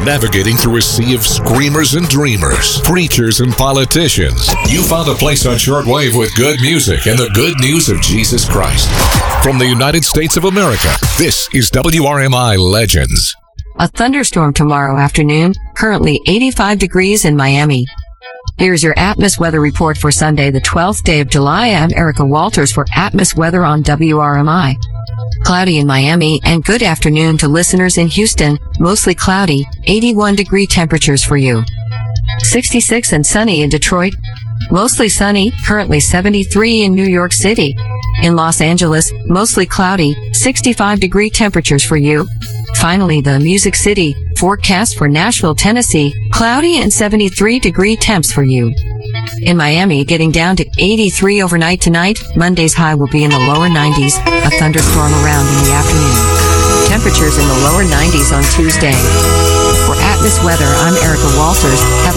navigating through a sea of screamers and dreamers, preachers and politicians, you found a place on shortwave with good music and the good news of Jesus Christ. From the United States of America, this is WRMI Legends. A thunderstorm tomorrow afternoon, currently 85 degrees in Miami. Here's your Atmos weather report for Sunday, the 12th day of July. I'm Erica Walters for Atmos weather on WRMI. Cloudy in Miami and good afternoon to listeners in Houston. Mostly cloudy, 81-degree temperatures for you. 66 and sunny in Detroit. Mostly sunny, currently 73 in New York City. In Los Angeles, mostly cloudy, 65-degree temperatures for you. Finally, the Music City, forecast for Nashville, Tennessee, cloudy and 73-degree temps for you. In Miami, getting down to 83 overnight tonight. Monday's high will be in the lower 90s, a thunderstorm around in the afternoon. Temperatures in the lower 90s on Tuesday. For Atmos weather, I'm Erica Walters. Have